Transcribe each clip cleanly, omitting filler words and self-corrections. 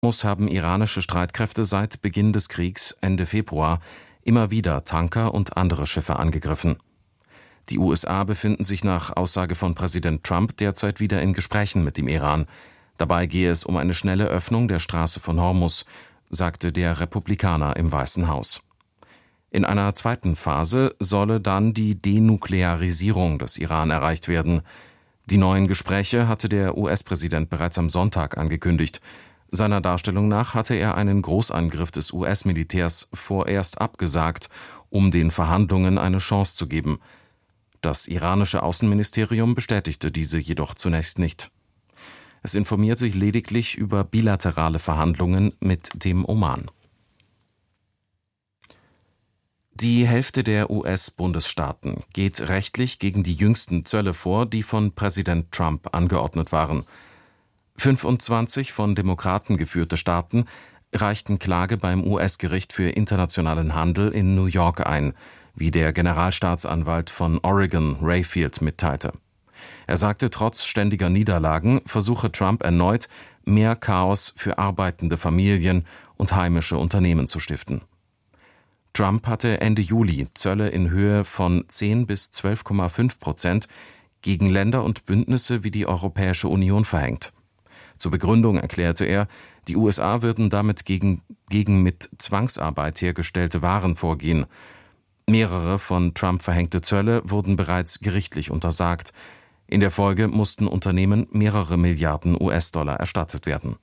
Haben iranische Streitkräfte seit Beginn des Kriegs Ende Februar immer wieder Tanker und andere Schiffe angegriffen. Die USA befinden sich nach Aussage von Präsident Trump derzeit wieder in Gesprächen mit dem Iran. Dabei gehe es um eine schnelle Öffnung der Straße von Hormuz, sagte der Republikaner im Weißen Haus. In einer zweiten Phase solle dann die Denuklearisierung des Iran erreicht werden. Die neuen Gespräche hatte der US-Präsident bereits am Sonntag angekündigt. Seiner Darstellung nach hatte er einen Großangriff des US-Militärs vorerst abgesagt, um den Verhandlungen eine Chance zu geben. Das iranische Außenministerium bestätigte diese jedoch zunächst nicht. Es informiert sich lediglich über bilaterale Verhandlungen mit dem Oman. Die Hälfte der US-Bundesstaaten geht rechtlich gegen die jüngsten Zölle vor, die von Präsident Trump angeordnet waren. 25 von Demokraten geführte Staaten reichten Klage beim US-Gericht für internationalen Handel in New York ein, wie der Generalstaatsanwalt von Oregon, Rayfield, mitteilte. Er sagte, trotz ständiger Niederlagen versuche Trump erneut, mehr Chaos für arbeitende Familien und heimische Unternehmen zu stiften. Trump hatte Ende Juli Zölle in Höhe von 10 bis 12,5% gegen Länder und Bündnisse wie die Europäische Union verhängt. Zur Begründung erklärte er, die USA würden damit gegen mit Zwangsarbeit hergestellte Waren vorgehen. Mehrere von Trump verhängte Zölle wurden bereits gerichtlich untersagt. In der Folge mussten Unternehmen mehrere Milliarden US-Dollar erstattet werden.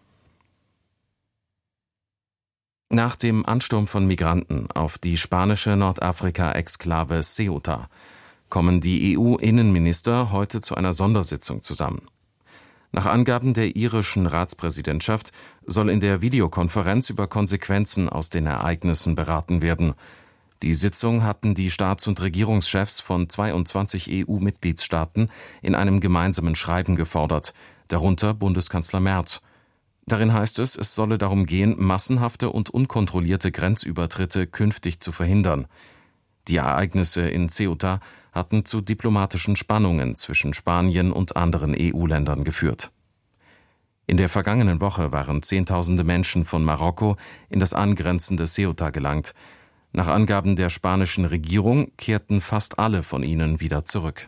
Nach dem Ansturm von Migranten auf die spanische Nordafrika-Exklave Ceuta kommen die EU-Innenminister heute zu einer Sondersitzung zusammen. Nach Angaben der irischen Ratspräsidentschaft soll in der Videokonferenz über Konsequenzen aus den Ereignissen beraten werden. Die Sitzung hatten die Staats- und Regierungschefs von 22 EU-Mitgliedstaaten in einem gemeinsamen Schreiben gefordert, darunter Bundeskanzler Merz. Darin heißt es, es solle darum gehen, massenhafte und unkontrollierte Grenzübertritte künftig zu verhindern. Die Ereignisse in Ceuta hatten zu diplomatischen Spannungen zwischen Spanien und anderen EU-Ländern geführt. In der vergangenen Woche waren Zehntausende Menschen von Marokko in das angrenzende Ceuta gelangt. Nach Angaben der spanischen Regierung kehrten fast alle von ihnen wieder zurück.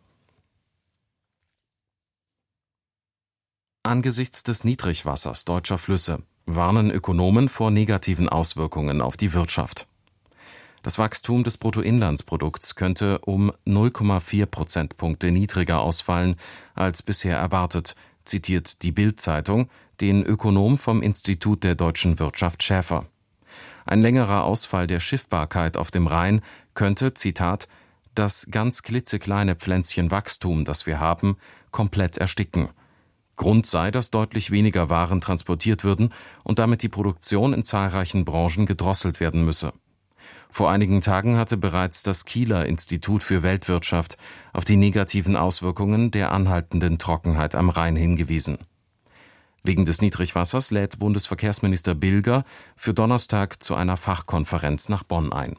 Angesichts des Niedrigwassers deutscher Flüsse warnen Ökonomen vor negativen Auswirkungen auf die Wirtschaft. Das Wachstum des Bruttoinlandsprodukts könnte um 0,4 Prozentpunkte niedriger ausfallen als bisher erwartet, zitiert die Bild-Zeitung den Ökonom vom Institut der deutschen Wirtschaft Schäfer. Ein längerer Ausfall der Schiffbarkeit auf dem Rhein könnte, Zitat, das ganz klitzekleine Pflänzchen Wachstum, das wir haben, komplett ersticken. Grund sei, dass deutlich weniger Waren transportiert würden und damit die Produktion in zahlreichen Branchen gedrosselt werden müsse. Vor einigen Tagen hatte bereits das Kieler Institut für Weltwirtschaft auf die negativen Auswirkungen der anhaltenden Trockenheit am Rhein hingewiesen. Wegen des Niedrigwassers lädt Bundesverkehrsminister Bilger für Donnerstag zu einer Fachkonferenz nach Bonn ein.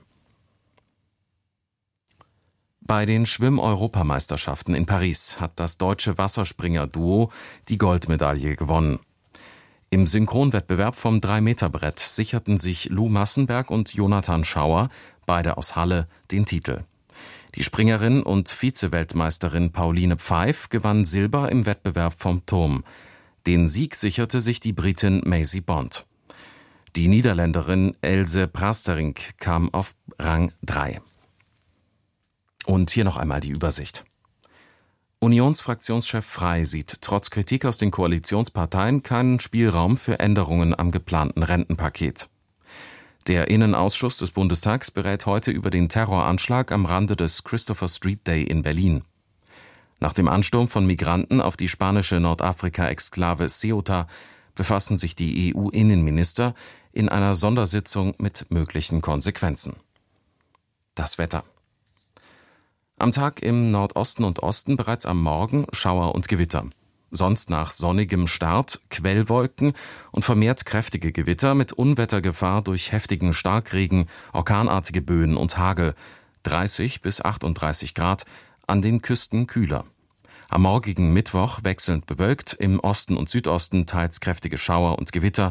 Bei den Schwimm-Europameisterschaften in Paris hat das deutsche Wasserspringer-Duo die Goldmedaille gewonnen. Im Synchronwettbewerb vom 3-Meter-Brett sicherten sich Lou Massenberg und Jonathan Schauer, beide aus Halle, den Titel. Die Springerin und Vize-Weltmeisterin Pauline Pfeif gewann Silber im Wettbewerb vom Turm. Den Sieg sicherte sich die Britin Maisie Bond. Die Niederländerin Else Prasterink kam auf Rang 3. Und hier noch einmal die Übersicht. Unionsfraktionschef Frey sieht trotz Kritik aus den Koalitionsparteien keinen Spielraum für Änderungen am geplanten Rentenpaket. Der Innenausschuss des Bundestags berät heute über den Terroranschlag am Rande des Christopher Street Day in Berlin. Nach dem Ansturm von Migranten auf die spanische Nordafrika-Exklave Ceuta befassen sich die EU-Innenminister in einer Sondersitzung mit möglichen Konsequenzen. Das Wetter. Am Tag im Nordosten und Osten bereits am Morgen Schauer und Gewitter. Sonst nach sonnigem Start Quellwolken und vermehrt kräftige Gewitter mit Unwettergefahr durch heftigen Starkregen, orkanartige Böen und Hagel. 30 bis 38 Grad, an den Küsten kühler. Am morgigen Mittwoch wechselnd bewölkt, im Osten und Südosten teils kräftige Schauer und Gewitter,